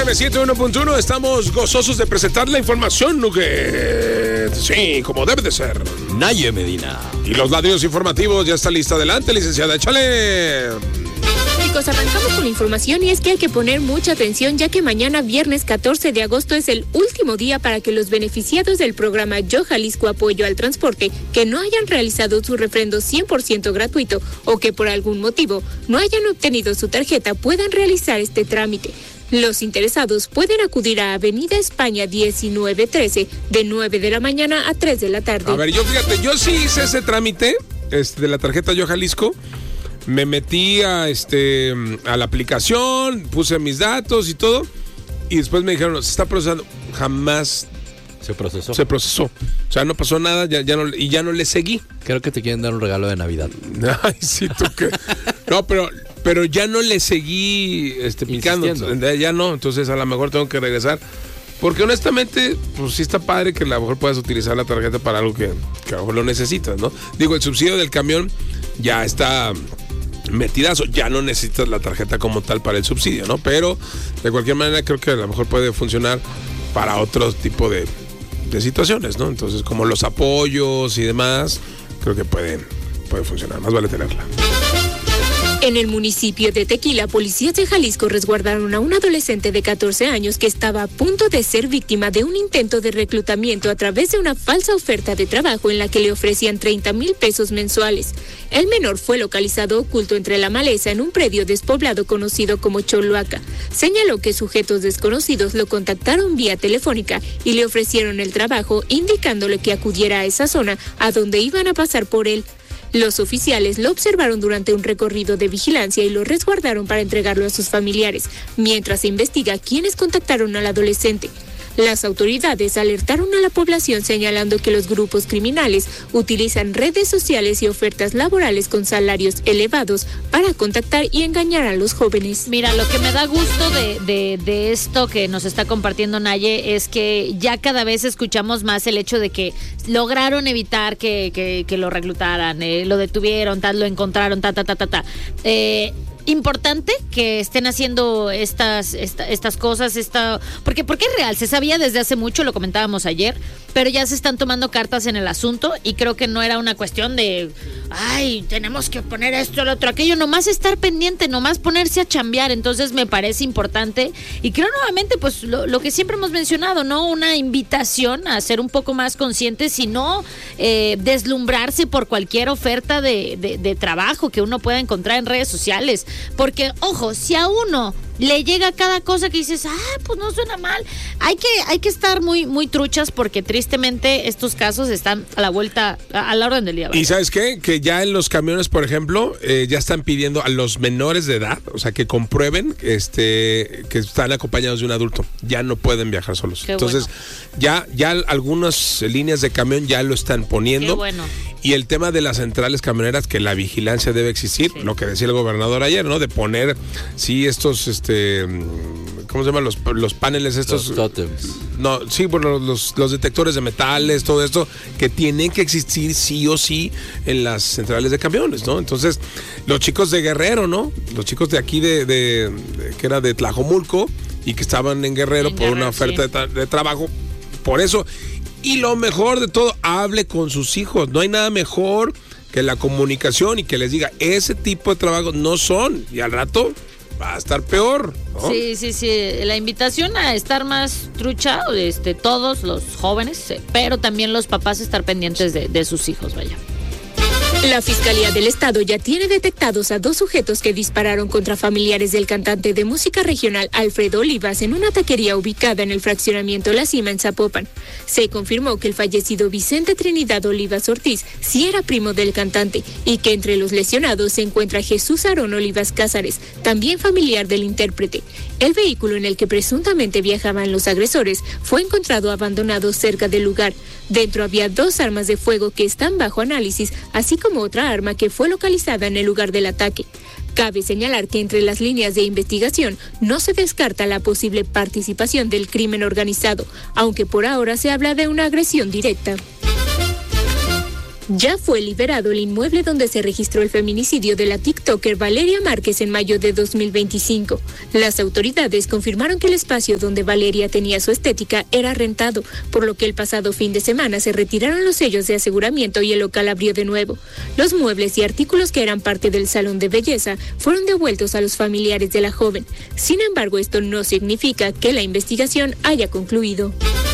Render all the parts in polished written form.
FM 101.1, estamos gozosos de presentar la información que sí, como debe de ser. Naye Medina. Y los ladrillos informativos, ya está lista. Adelante, licenciada, échale. Chicos, arrancamos con la información y es que hay que poner mucha atención ya que mañana viernes 14 de agosto es el último día para que los beneficiados del programa Yo Jalisco Apoyo al Transporte que no hayan realizado su refrendo 100% gratuito o que por algún motivo no hayan obtenido su tarjeta puedan realizar este trámite. Los interesados pueden acudir a Avenida España 1913 de 9 de la mañana a 3 de la tarde. A ver, yo sí hice ese trámite de la tarjeta Yo Jalisco. Me metí a la aplicación, puse mis datos y todo, y después me dijeron, se está procesando. Jamás se procesó. O sea, no pasó nada, ya no le seguí. Creo que te quieren dar un regalo de Navidad. Ay, sí, tú qué. No, pero ya no le seguí picando. Ya no, entonces a lo mejor tengo que regresar. Porque honestamente, pues sí está padre que a lo mejor puedas utilizar la tarjeta para algo que a lo mejor lo necesitas, ¿no? Digo, el subsidio del camión ya está metidazo, ya no necesitas la tarjeta como tal para el subsidio, ¿no? Pero de cualquier manera creo que a lo mejor puede funcionar para otro tipo de situaciones, ¿no? Entonces, como los apoyos y demás, creo que puede funcionar, más vale tenerla. En el municipio de Tequila, policías de Jalisco resguardaron a un adolescente de 14 años que estaba a punto de ser víctima de un intento de reclutamiento a través de una falsa oferta de trabajo en la que le ofrecían 30,000 pesos mensuales. El menor fue localizado oculto entre la maleza en un predio despoblado conocido como Choluaca. Señaló que sujetos desconocidos lo contactaron vía telefónica y le ofrecieron el trabajo, indicándole que acudiera a esa zona a donde iban a pasar por él. Los oficiales lo observaron durante un recorrido de vigilancia y lo resguardaron para entregarlo a sus familiares, mientras se investiga quiénes contactaron al adolescente. Las autoridades alertaron a la población señalando que los grupos criminales utilizan redes sociales y ofertas laborales con salarios elevados para contactar y engañar a los jóvenes. Mira, lo que me da gusto de esto que nos está compartiendo Naye es que ya cada vez escuchamos más el hecho de que lograron evitar que lo reclutaran, lo detuvieron, lo encontraron, importante que estén haciendo estas cosas, porque es real, se sabía desde hace mucho, lo comentábamos ayer, pero ya se están tomando cartas en el asunto y creo que no era una cuestión de, ay, tenemos que poner esto, lo otro, aquello, nomás estar pendiente, nomás ponerse a chambear. Entonces me parece importante y creo nuevamente pues lo que siempre hemos mencionado, ¿no? Una invitación a ser un poco más conscientes y no deslumbrarse por cualquier oferta de trabajo que uno pueda encontrar en redes sociales. Porque, ojo, si a uno le llega cada cosa que dices, pues no suena mal, hay que estar muy, muy truchas porque tristemente estos casos están a la orden del día. ¿Vale? ¿Y sabes qué? Que ya en los camiones, por ejemplo, ya están pidiendo a los menores de edad, o sea, que comprueben que están acompañados de un adulto. Ya no pueden viajar solos. Qué Entonces, bueno. ya algunas líneas de camión ya lo están poniendo. Qué bueno. Y el tema de las centrales camioneras, que la vigilancia debe existir, sí. Lo que decía el gobernador ayer, ¿no? De poner, sí, estos, ¿cómo se llaman? Los paneles estos. Los tótems. No, sí, bueno, los detectores de metales, todo esto, que tienen que existir sí o sí en las centrales de camiones, ¿no? Entonces, los chicos de Guerrero, ¿no? Los chicos de aquí que era de Tlajomulco y que estaban en Guerrero por una oferta de trabajo, por eso. Y lo mejor de todo, hable con sus hijos. No hay nada mejor que la comunicación y que les diga, ese tipo de trabajo no son. Y al rato va a estar peor, ¿no? Sí. La invitación a estar más trucha, todos los jóvenes, pero también los papás estar pendientes de sus hijos, vaya. La Fiscalía del Estado ya tiene detectados a 2 sujetos que dispararon contra familiares del cantante de música regional Alfredo Olivas en una taquería ubicada en el fraccionamiento La Cima en Zapopan. Se confirmó que el fallecido Vicente Trinidad Olivas Ortiz sí era primo del cantante y que entre los lesionados se encuentra Jesús Aarón Olivas Cázares, también familiar del intérprete. El vehículo en el que presuntamente viajaban los agresores fue encontrado abandonado cerca del lugar. Dentro había 2 armas de fuego que están bajo análisis, así como otra arma que fue localizada en el lugar del ataque. Cabe señalar que entre las líneas de investigación no se descarta la posible participación del crimen organizado, aunque por ahora se habla de una agresión directa. Ya fue liberado el inmueble donde se registró el feminicidio de la TikToker Valeria Márquez en mayo de 2025. Las autoridades confirmaron que el espacio donde Valeria tenía su estética era rentado, por lo que el pasado fin de semana se retiraron los sellos de aseguramiento y el local abrió de nuevo. Los muebles y artículos que eran parte del salón de belleza fueron devueltos a los familiares de la joven. Sin embargo, esto no significa que la investigación haya concluido.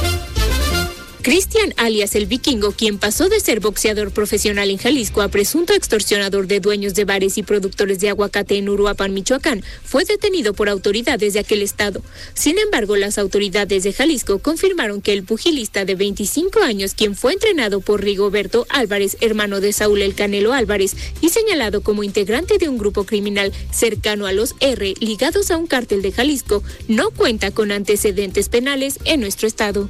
Cristian alias El Vikingo, quien pasó de ser boxeador profesional en Jalisco a presunto extorsionador de dueños de bares y productores de aguacate en Uruapan, Michoacán, fue detenido por autoridades de aquel estado. Sin embargo, las autoridades de Jalisco confirmaron que el pugilista de 25 años, quien fue entrenado por Rigoberto Álvarez, hermano de Saúl El Canelo Álvarez, y señalado como integrante de un grupo criminal cercano a los R, ligados a un cártel de Jalisco, no cuenta con antecedentes penales en nuestro estado.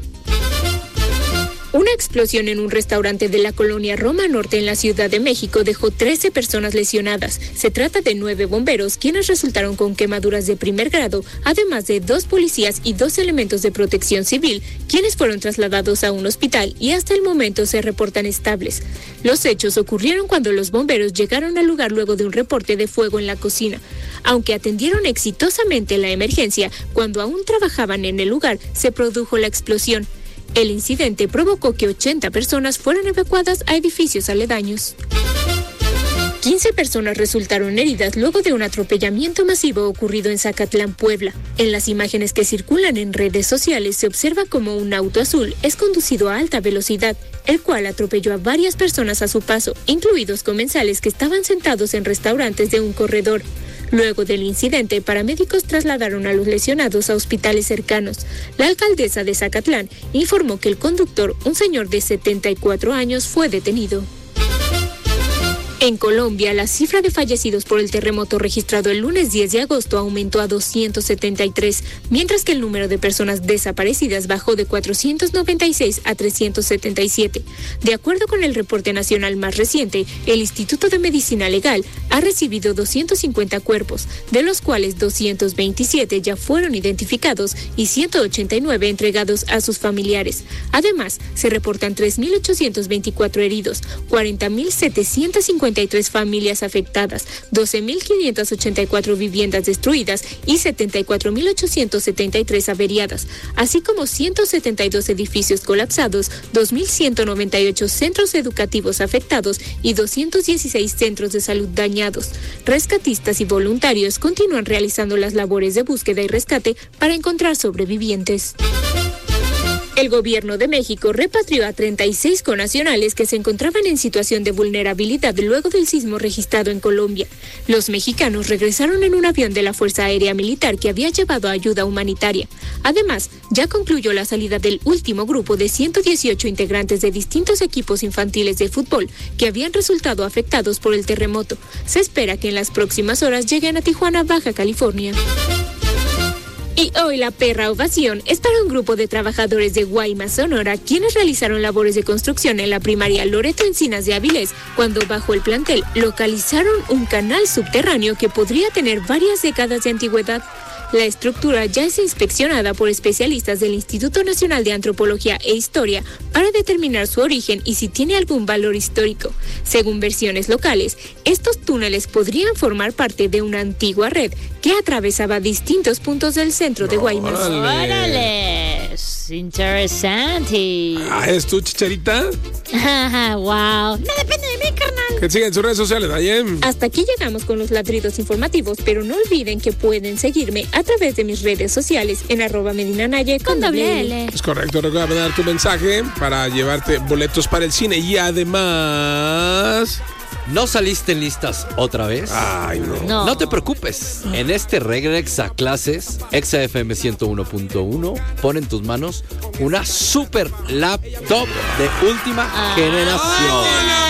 Una explosión en un restaurante de la colonia Roma Norte en la Ciudad de México dejó 13 personas lesionadas. Se trata de 9 bomberos, quienes resultaron con quemaduras de primer grado, además de 2 policías y 2 elementos de protección civil, quienes fueron trasladados a un hospital y hasta el momento se reportan estables. Los hechos ocurrieron cuando los bomberos llegaron al lugar luego de un reporte de fuego en la cocina. Aunque atendieron exitosamente la emergencia, cuando aún trabajaban en el lugar, se produjo la explosión. El incidente provocó que 80 personas fueran evacuadas a edificios aledaños. 15 personas resultaron heridas luego de un atropellamiento masivo ocurrido en Zacatlán, Puebla. En las imágenes que circulan en redes sociales se observa como un auto azul es conducido a alta velocidad, el cual atropelló a varias personas a su paso, incluidos comensales que estaban sentados en restaurantes de un corredor. Luego del incidente, paramédicos trasladaron a los lesionados a hospitales cercanos. La alcaldesa de Zacatlán informó que el conductor, un señor de 74 años, fue detenido. En Colombia, la cifra de fallecidos por el terremoto registrado el lunes 10 de agosto aumentó a 273, mientras que el número de personas desaparecidas bajó de 496 a 377. De acuerdo con el reporte nacional más reciente, el Instituto de Medicina Legal ha recibido 250 cuerpos, de los cuales 227 ya fueron identificados y 189 entregados a sus familiares. Además, se reportan 3.824 heridos, 40.753 familias afectadas, 12.584 viviendas destruidas y 74.873 averiadas, así como 172 edificios colapsados, 2.198 centros educativos afectados y 216 centros de salud dañados. Rescatistas y voluntarios continúan realizando las labores de búsqueda y rescate para encontrar sobrevivientes. El gobierno de México repatrió a 36 connacionales que se encontraban en situación de vulnerabilidad luego del sismo registrado en Colombia. Los mexicanos regresaron en un avión de la Fuerza Aérea Militar que había llevado ayuda humanitaria. Además, ya concluyó la salida del último grupo de 118 integrantes de distintos equipos infantiles de fútbol que habían resultado afectados por el terremoto. Se espera que en las próximas horas lleguen a Tijuana, Baja California. Y hoy la perra ovación es para un grupo de trabajadores de Guaymas, Sonora, quienes realizaron labores de construcción en la primaria Loreto Encinas de Avilés, cuando bajo el plantel localizaron un canal subterráneo que podría tener varias décadas de antigüedad. La estructura ya es inspeccionada por especialistas del Instituto Nacional de Antropología e Historia para determinar su origen y si tiene algún valor histórico. Según versiones locales, estos túneles podrían formar parte de una antigua red que atravesaba distintos puntos del centro de Guaymas. ¡Órale! Interesante. ¿Es tú, Chicharita? Wow. No depende de mí, carnal. Que sigan en sus redes sociales, Dayem. Hasta aquí llegamos con los ladridos informativos, pero no olviden que pueden seguirme a través de mis redes sociales en @MedinaNaye con doble L. Es correcto, recuerda dar tu mensaje para llevarte boletos para el cine y además... ¿No saliste en listas otra vez? Ay, no. No te preocupes. En este regreso a clases, XFM 101.1 pone en tus manos una super laptop de última generación.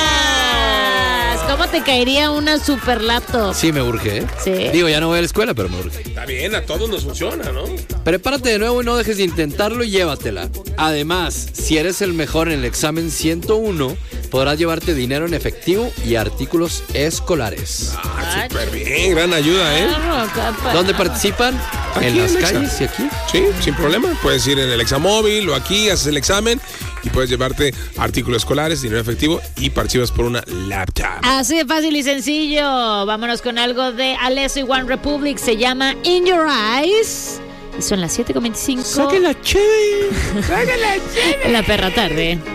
¿Cómo te caería una super laptop? Sí, me urge, ¿eh? Sí. Digo, ya no voy a la escuela, pero me urge. Está bien, a todos nos funciona, ¿no? Prepárate de nuevo y no dejes de intentarlo y llévatela. Además, si eres el mejor en el examen 101, podrás llevarte dinero en efectivo y artículos escolares. Súper bien, gran ayuda, ¿eh? ¿Dónde participan? Aquí ¿En las Exa. calles y aquí? Sí, sin problema. Puedes ir en el Examóvil o aquí, haces el examen y puedes llevarte artículos escolares, dinero efectivo y participas por una laptop. Así de fácil y sencillo. Vámonos con algo de Alesso y One Republic. Se llama In Your Eyes. Y son las 7:25. Sáquenla chévere. Sáquenla chévere. En la perra tarde.